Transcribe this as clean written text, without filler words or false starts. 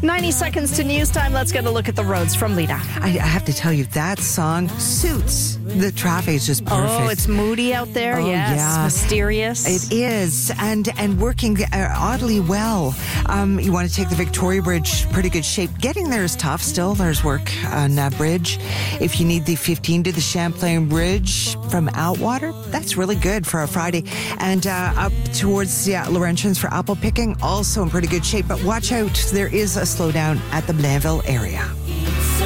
90 seconds to news time. Let's get a look at the roads from Lita. I have to tell you, that song suits the traffic. Is just perfect. Oh, it's moody out there. Oh, yes, yeah. mysterious. It is, and working oddly well. You want to take the Victoria Bridge, pretty good shape. Getting there is tough. Still, there's work on that bridge. If you need the 15 to the Champlain Bridge from Outwater, that's really good for a Friday. And up towards Laurentians for apple picking, also in pretty good shape. But watch out, there is a slowdown at the Blainville area.